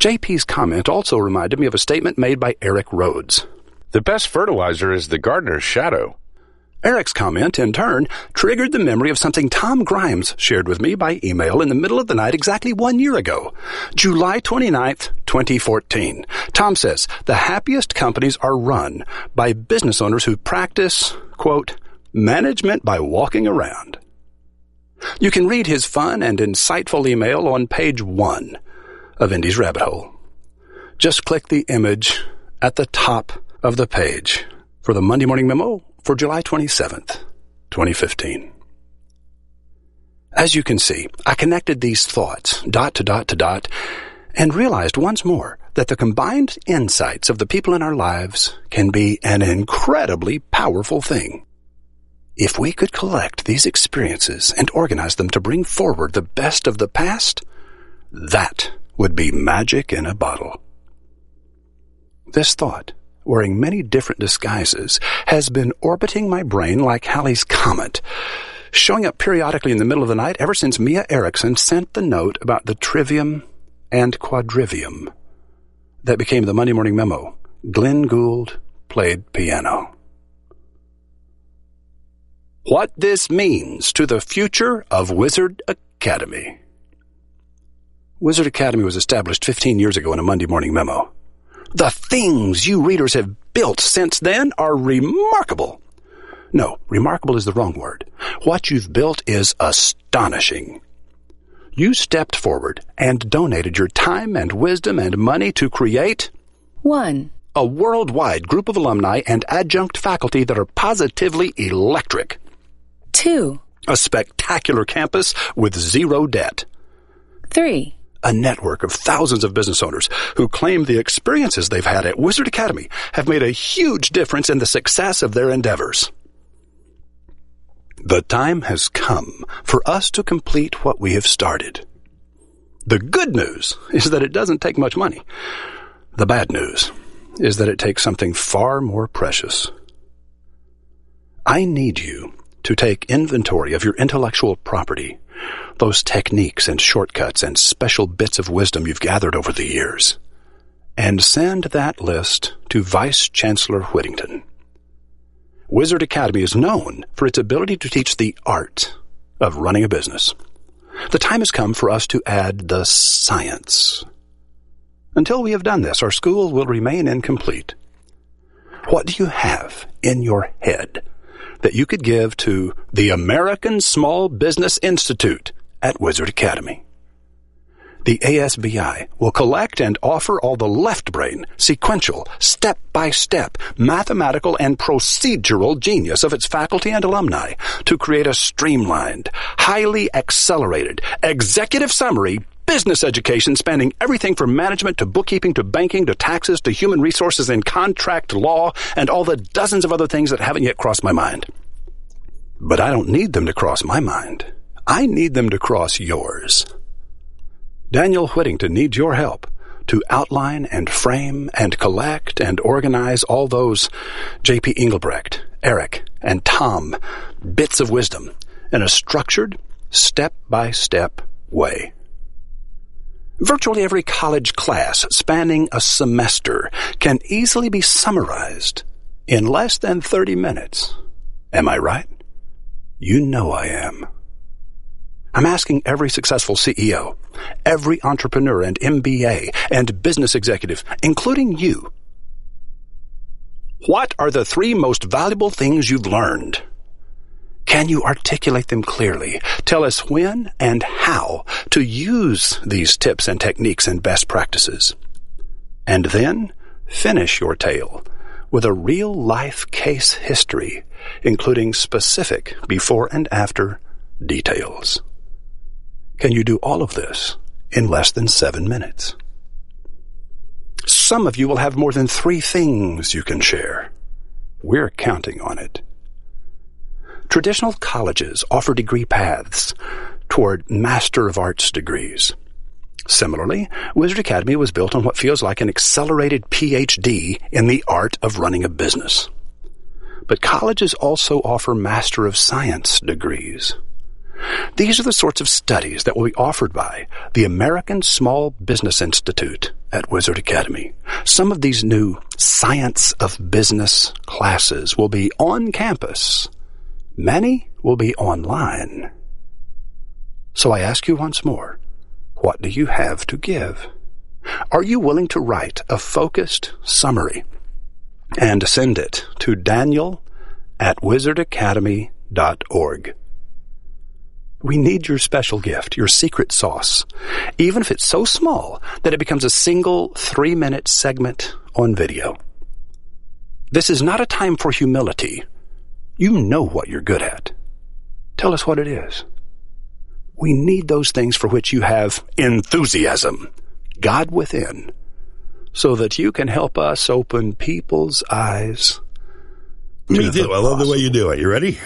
JP's comment also reminded me of a statement made by Eric Rhodes. The best fertilizer is the gardener's shadow. Eric's comment, in turn, triggered the memory of something Tom Grimes shared with me by email in the middle of the night exactly 1 year ago, July 29th, 2014. Tom says, the happiest companies are run by business owners who practice, quote, management by walking around. You can read his fun and insightful email on page 1 of Indy's Rabbit Hole. Just click the image at the top of the page for the Monday Morning Memo for July 27th, 2015. As you can see, I connected these thoughts, dot to dot to dot, and realized once more that the combined insights of the people in our lives can be an incredibly powerful thing. If we could collect these experiences and organize them to bring forward the best of the past, that would be magic in a bottle. This thought, wearing many different disguises, has been orbiting my brain like Halley's Comet, showing up periodically in the middle of the night ever since Mia Erickson sent the note about the trivium and quadrivium that became the Monday Morning Memo. Glenn Gould played piano. What this means to the future of Wizard Academy. Wizard Academy was established 15 years ago in a Monday Morning Memo. The things you readers have built since then are remarkable. No, remarkable is the wrong word. What you've built is astonishing. You stepped forward and donated your time and wisdom and money to create 1. A worldwide group of alumni and adjunct faculty that are positively electric. 2. A spectacular campus with zero debt. 3. A network of thousands of business owners who claim the experiences they've had at Wizard Academy have made a huge difference in the success of their endeavors. The time has come for us to complete what we have started. The good news is that it doesn't take much money. The bad news is that it takes something far more precious. I need you to take inventory of your intellectual property, those techniques and shortcuts and special bits of wisdom you've gathered over the years, and send that list to Vice Chancellor Whittington. Wizard Academy is known for its ability to teach the art of running a business. The time has come for us to add the science. Until we have done this, our school will remain incomplete. What do you have in your head that you could give to the American Small Business Institute at Wizard Academy? The ASBI will collect and offer all the left-brain, sequential, step-by-step, mathematical, and procedural genius of its faculty and alumni to create a streamlined, highly accelerated, executive summary business education spanning everything from management to bookkeeping to banking to taxes to human resources and contract law and all the dozens of other things that haven't yet crossed my mind. But I don't need them to cross my mind. I need them to cross yours. Daniel Whittington needs your help to outline and frame and collect and organize all those J.P. Engelbrecht, Eric, and Tom bits of wisdom in a structured, step-by-step way. Virtually every college class spanning a semester can easily be summarized in less than 30 minutes. Am I right? You know I am. I'm asking every successful CEO, every entrepreneur and MBA and business executive, including you, what are the 3 most valuable things you've learned? Can you articulate them clearly? Tell us when and how to use these tips and techniques and best practices. And then finish your tale with a real-life case history, including specific before and after details. Can you do all of this in less than 7 minutes? Some of you will have more than 3 things you can share. We're counting on it. Traditional colleges offer degree paths toward Master of Arts degrees. Similarly, Wizard Academy was built on what feels like an accelerated PhD in the art of running a business. But colleges also offer Master of Science degrees. These are the sorts of studies that will be offered by the American Small Business Institute at Wizard Academy. Some of these new Science of Business classes will be on campus. Many will be online. So I ask you once more, what do you have to give? Are you willing to write a focused summary and send it to daniel@wizardacademy.org? We need your special gift, your secret sauce, even if it's so small that it becomes a single 3-minute segment on video. This is not a time for humility. You know what you're good at. Tell us what it is. We need those things for which you have enthusiasm, God within, so that you can help us open people's eyes. Me too. I love the way you do it. You ready?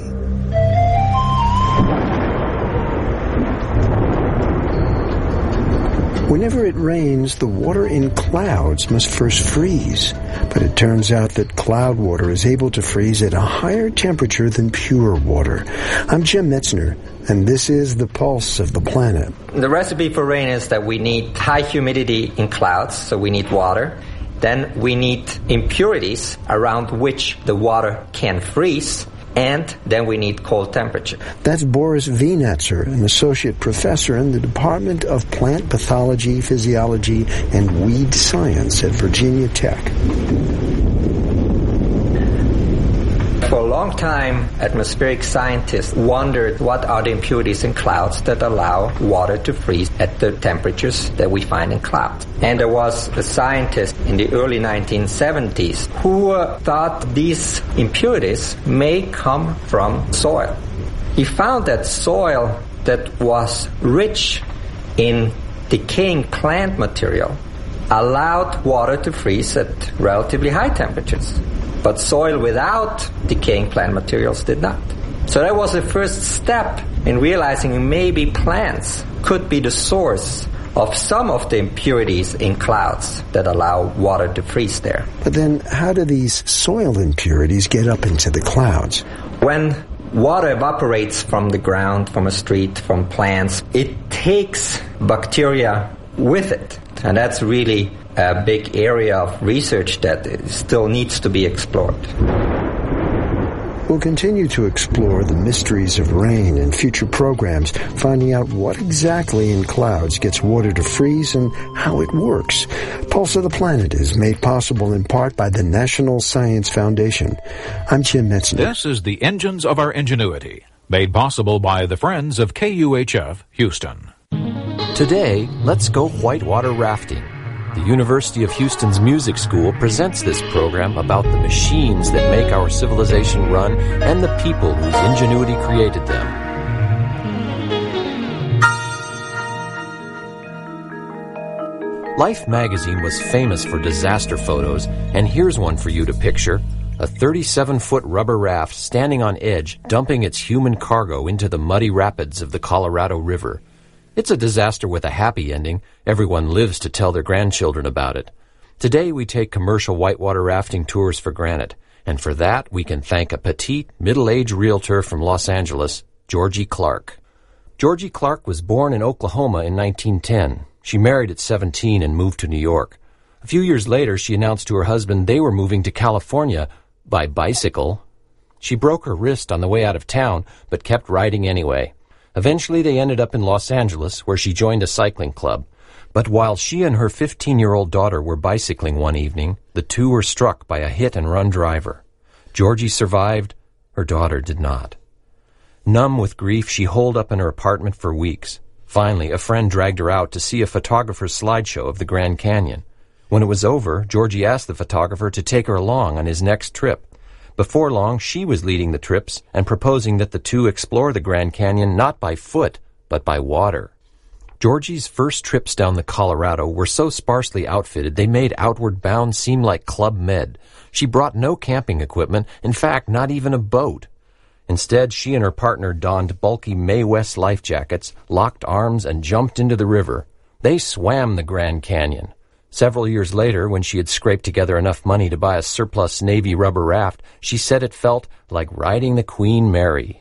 Whenever it rains, the water in clouds must first freeze. But it turns out that cloud water is able to freeze at a higher temperature than pure water. I'm Jim Metzner, and this is The Pulse of the Planet. The recipe for rain is that we need high humidity in clouds, so we need water. Then we need impurities around which the water can freeze. And then we need cold temperature. That's Boris Wienetzer, an associate professor in the Department of Plant Pathology, Physiology, and Weed Science at Virginia Tech. For a long time, atmospheric scientists wondered what are the impurities in clouds that allow water to freeze at the temperatures that we find in clouds. And there was a scientist in the early 1970s who thought these impurities may come from soil. He found that soil that was rich in decaying plant material allowed water to freeze at relatively high temperatures. But soil without decaying plant materials did not. So that was the first step in realizing maybe plants could be the source of some of the impurities in clouds that allow water to freeze there. But then how do these soil impurities get up into the clouds? When water evaporates from the ground, from a street, from plants, it takes bacteria with it. And that's really a big area of research that still needs to be explored. We'll continue to explore the mysteries of rain in future programs, finding out what exactly in clouds gets water to freeze and how it works. Pulse of the Planet is made possible in part by the National Science Foundation. I'm Jim Metzner. This is the Engines of Our Ingenuity, made possible by the Friends of KUHF Houston. Today, let's go whitewater rafting. The University of Houston's Music School presents this program about the machines that make our civilization run and the people whose ingenuity created them. Life magazine was famous for disaster photos, and here's one for you to picture. A 37-foot rubber raft standing on edge, dumping its human cargo into the muddy rapids of the Colorado River. It's a disaster with a happy ending. Everyone lives to tell their grandchildren about it. Today we take commercial whitewater rafting tours for granted, and for that we can thank a petite, middle-aged realtor from Los Angeles, Georgie Clark. Georgie Clark was born in Oklahoma in 1910. She married at 17 and moved to New York. A few years later, she announced to her husband they were moving to California by bicycle. She broke her wrist on the way out of town, but kept riding anyway. Eventually, they ended up in Los Angeles, where she joined a cycling club. But while she and her 15-year-old daughter were bicycling one evening, the two were struck by a hit-and-run driver. Georgie survived. Her daughter did not. Numb with grief, she holed up in her apartment for weeks. Finally, a friend dragged her out to see a photographer's slideshow of the Grand Canyon. When it was over, Georgie asked the photographer to take her along on his next trip. Before long, she was leading the trips and proposing that the two explore the Grand Canyon not by foot, but by water. Georgie's first trips down the Colorado were so sparsely outfitted they made Outward Bound seem like Club Med. She brought no camping equipment, in fact, not even a boat. Instead, she and her partner donned bulky Mae West life jackets, locked arms, and jumped into the river. They swam the Grand Canyon. Several years later, when she had scraped together enough money to buy a surplus Navy rubber raft, she said it felt like riding the Queen Mary.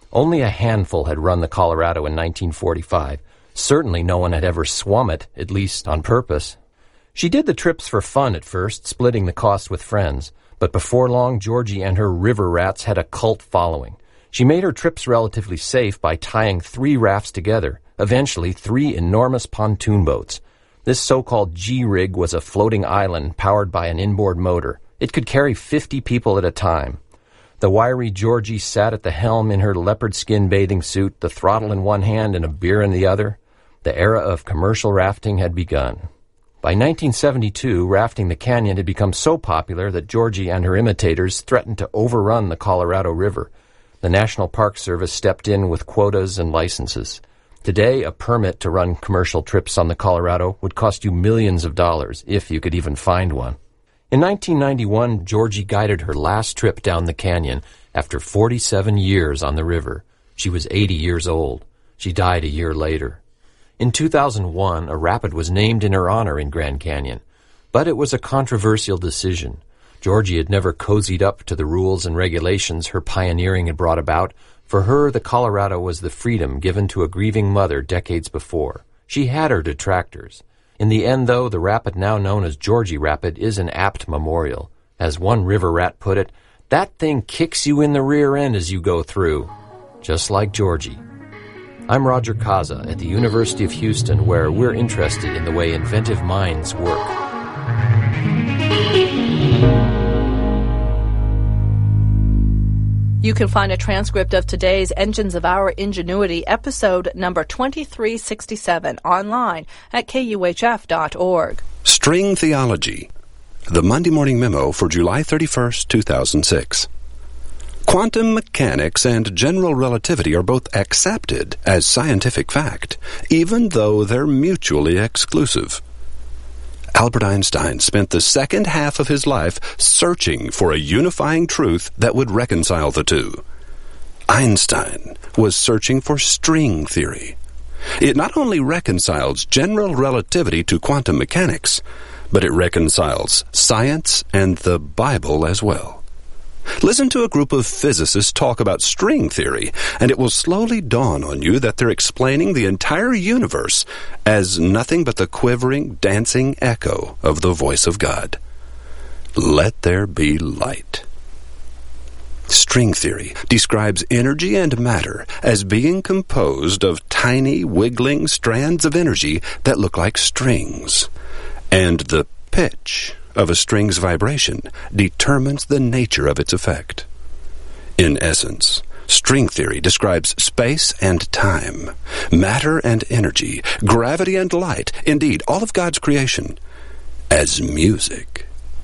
Only a handful had run the Colorado in 1945. Certainly no one had ever swum it, at least on purpose. She did the trips for fun at first, splitting the cost with friends. But before long, Georgie and her river rats had a cult following. She made her trips relatively safe by tying 3 rafts together, eventually 3 enormous pontoon boats. This so-called G-rig was a floating island powered by an inboard motor. It could carry 50 people at a time. The wiry Georgie sat at the helm in her leopard skin bathing suit, the throttle in one hand and a beer in the other. The era of commercial rafting had begun. By 1972, rafting the canyon had become so popular that Georgie and her imitators threatened to overrun the Colorado River. The National Park Service stepped in with quotas and licenses. Today, a permit to run commercial trips on the Colorado would cost you millions of dollars, if you could even find one. In 1991, Georgie guided her last trip down the canyon after 47 years on the river. She was 80 years old. She died a year later. In 2001, a rapid was named in her honor in Grand Canyon, but it was a controversial decision. Georgie had never cozied up to the rules and regulations her pioneering had brought about. For her, the Colorado was the freedom given to a grieving mother decades before. She had her detractors. In the end, though, the rapid now known as Georgie Rapid is an apt memorial. As one river rat put it, that thing kicks you in the rear end as you go through, just like Georgie. I'm Roger Kaza at the University of Houston, where we're interested in the way inventive minds work. You can find a transcript of today's Engines of Our Ingenuity, episode number 2367, online at kuhf.org. String Theology, the Monday Morning Memo for July 31st, 2006. Quantum mechanics and general relativity are both accepted as scientific fact, even though they're mutually exclusive. Albert Einstein spent the second half of his life searching for a unifying truth that would reconcile the two. Einstein was searching for string theory. It not only reconciles general relativity to quantum mechanics, but it reconciles science and the Bible as well. Listen to a group of physicists talk about string theory, and it will slowly dawn on you that they're explaining the entire universe as nothing but the quivering, dancing echo of the voice of God. Let there be light. String theory describes energy and matter as being composed of tiny, wiggling strands of energy that look like strings, and the pitch of a string's vibration determines the nature of its effect. In essence, string theory describes space and time, matter and energy, gravity and light, indeed, all of God's creation, as music.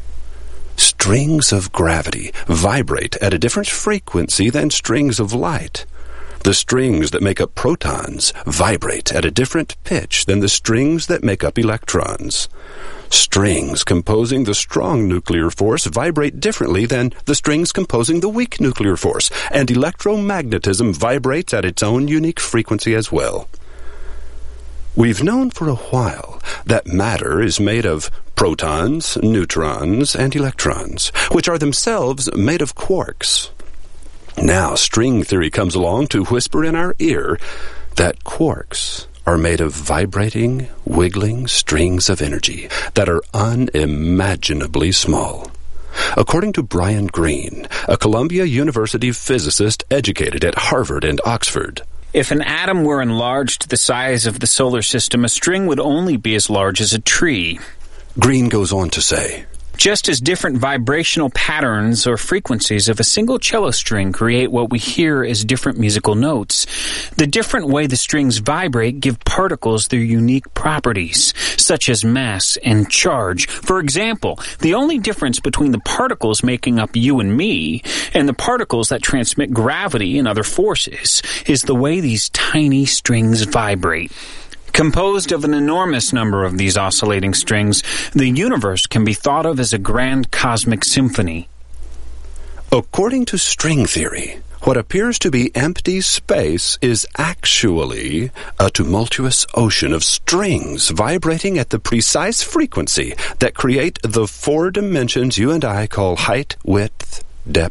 Strings of gravity vibrate at a different frequency than strings of light. The strings that make up protons vibrate at a different pitch than the strings that make up electrons. Strings composing the strong nuclear force vibrate differently than the strings composing the weak nuclear force, and electromagnetism vibrates at its own unique frequency as well. We've known for a while that matter is made of protons, neutrons, and electrons, which are themselves made of quarks. Now string theory comes along to whisper in our ear that quarks are made of vibrating, wiggling strings of energy that are unimaginably small. According to Brian Greene, a Columbia University physicist educated at Harvard and Oxford, if an atom were enlarged to the size of the solar system, a string would only be as large as a tree. Greene goes on to say, just as different vibrational patterns or frequencies of a single cello string create what we hear as different musical notes, the different way the strings vibrate give particles their unique properties, such as mass and charge. For example, the only difference between the particles making up you and me and the particles that transmit gravity and other forces is the way these tiny strings vibrate. Composed of an enormous number of these oscillating strings, the universe can be thought of as a grand cosmic symphony. According to string theory, what appears to be empty space is actually a tumultuous ocean of strings vibrating at the precise frequency that create the 4 dimensions you and I call height, width, depth,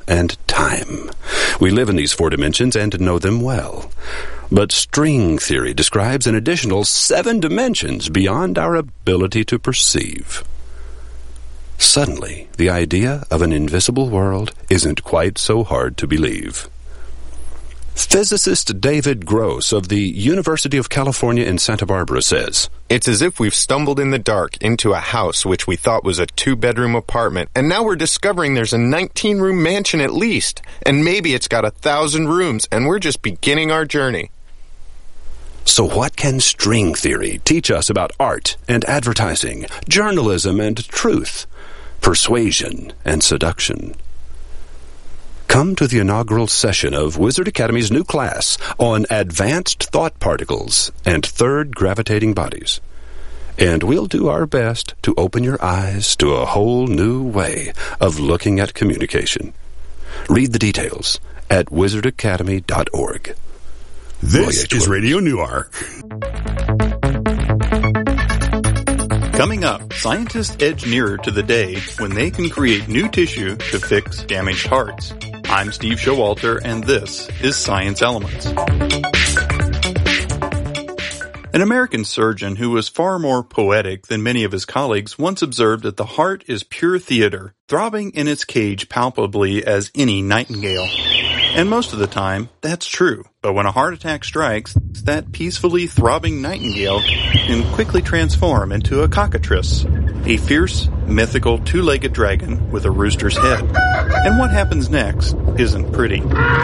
and time. We live in these 4 dimensions and know them well. But string theory describes an additional 7 dimensions beyond our ability to perceive. Suddenly, the idea of an invisible world isn't quite so hard to believe. Physicist David Gross of the University of California in Santa Barbara says, "It's as if we've stumbled in the dark into a house which we thought was a 2-bedroom apartment, and now we're discovering there's a 19-room mansion at least, and maybe it's got 1,000 rooms, and we're just beginning our journey." So what can string theory teach us about art and advertising, journalism and truth, persuasion and seduction? Come to the inaugural session of Wizard Academy's new class on advanced thought particles and third gravitating bodies. And we'll do our best to open your eyes to a whole new way of looking at communication. Read the details at wizardacademy.org. This is Radio Newark. Coming up, scientists edge nearer to the day when they can create new tissue to fix damaged hearts. I'm Steve Showalter, and this is Science Elements. An American surgeon who was far more poetic than many of his colleagues once observed that the heart is pure theater, throbbing in its cage palpably as any nightingale. And most of the time, that's true. But when a heart attack strikes, that peacefully throbbing nightingale can quickly transform into a cockatrice, a fierce, mythical 2-legged dragon with a rooster's head. And what happens next isn't pretty.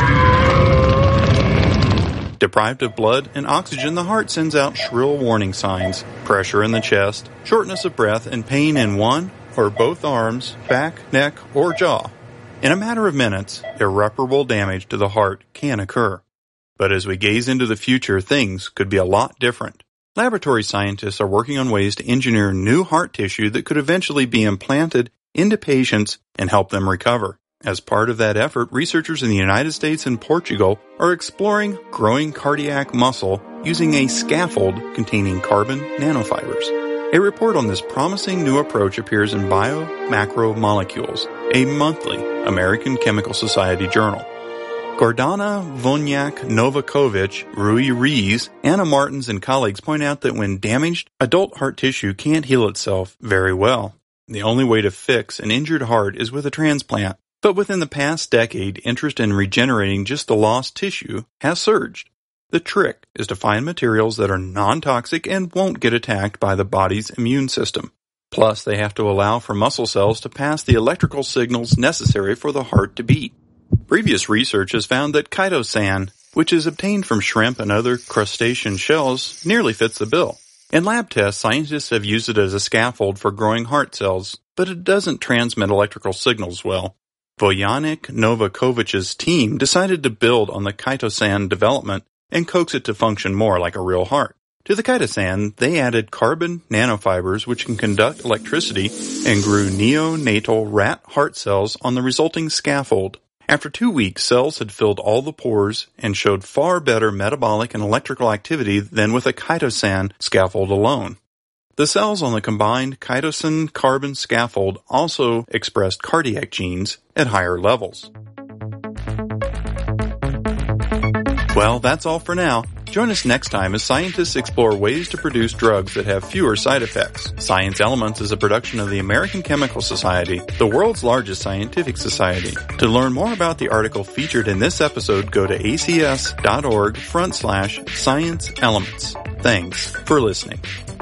Deprived of blood and oxygen, the heart sends out shrill warning signs, pressure in the chest, shortness of breath, and pain in one or both arms, back, neck, or jaw. In a matter of minutes, irreparable damage to the heart can occur. But as we gaze into the future, things could be a lot different. Laboratory scientists are working on ways to engineer new heart tissue that could eventually be implanted into patients and help them recover. As part of that effort, researchers in the United States and Portugal are exploring growing cardiac muscle using a scaffold containing carbon nanofibers. A report on this promising new approach appears in Biomacromolecules, a monthly American Chemical Society journal. Gordana Vonjak-Novakovic, Rui Rees, Anna Martins, and colleagues point out that when damaged, adult heart tissue can't heal itself very well. The only way to fix an injured heart is with a transplant. But within the past decade, interest in regenerating just the lost tissue has surged. The trick is to find materials that are non-toxic and won't get attacked by the body's immune system. Plus, they have to allow for muscle cells to pass the electrical signals necessary for the heart to beat. Previous research has found that chitosan, which is obtained from shrimp and other crustacean shells, nearly fits the bill. In lab tests, scientists have used it as a scaffold for growing heart cells, but it doesn't transmit electrical signals well. Vonjak Novakovic's team decided to build on the chitosan development and coax it to function more like a real heart. To the chitosan, they added carbon nanofibers which can conduct electricity and grew neonatal rat heart cells on the resulting scaffold. After 2 weeks, cells had filled all the pores and showed far better metabolic and electrical activity than with a chitosan scaffold alone. The cells on the combined chitosan-carbon scaffold also expressed cardiac genes at higher levels. Well, that's all for now. Join us next time as scientists explore ways to produce drugs that have fewer side effects. Science Elements is a production of the American Chemical Society, the world's largest scientific society. To learn more about the article featured in this episode, go to acs.org/science elements. Thanks for listening.